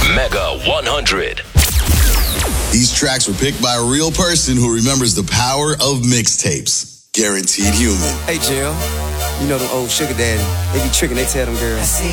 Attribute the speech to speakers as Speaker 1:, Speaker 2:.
Speaker 1: Mega 100.
Speaker 2: These tracks were picked by a real person who remembers the power of mixtapes. Guaranteed Human.
Speaker 3: Hey, Jill. You know them old sugar daddy. They be tricking, they tell them girls.